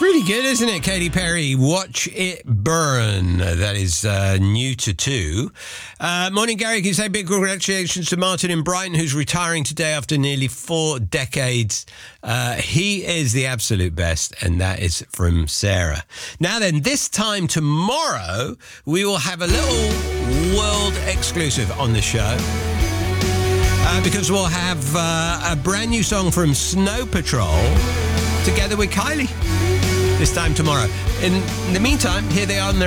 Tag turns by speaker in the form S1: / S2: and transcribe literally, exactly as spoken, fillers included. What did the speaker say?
S1: Really good, isn't it? Katy Perry, Watch It Burn. That is uh, new to two. Uh, morning, Gary. Can you say big congratulations to Martin in Brighton, who's retiring today after nearly four decades. Uh, he is the absolute best, and that is from Sarah. Now then, this time tomorrow, we will have a little world exclusive on the show. Uh, because we'll have uh, a brand new song from Snow Patrol together with Kylie. This time tomorrow. In the meantime, here they are on their